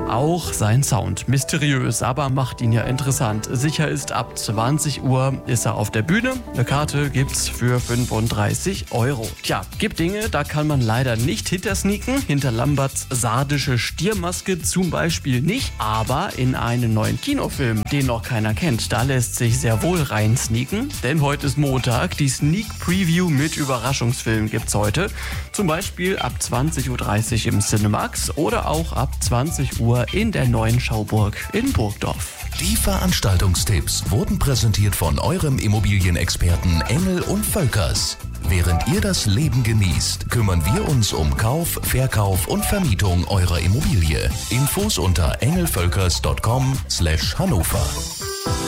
Auch sein Sound mysteriös, aber macht ihn ja interessant. Sicher ist, ab 20 Uhr ist er auf der Bühne. Eine Karte gibt's für 35 €. Tja, gibt Dinge, da kann man leider nicht hintersneaken. Hinter Lamberts sardische Stiermaske zum Beispiel nicht. Aber in einen neuen Kinofilm, den noch keiner kennt, da lässt sich sehr wohl reinsneaken. Denn heute ist Montag. Die Sneak Preview mit Überraschungsfilm gibt's heute. Zum Beispiel ab 20.30 Uhr im Cinemax oder auch ab 20 Uhr in der neuen Schauburg in Burgdorf. Die Veranstaltungstipps wurden präsentiert von eurem Immobilienexperten Engel und Völkers. Während ihr das Leben genießt, kümmern wir uns um Kauf, Verkauf und Vermietung eurer Immobilie. Infos unter engelvölkers.com/Hannover.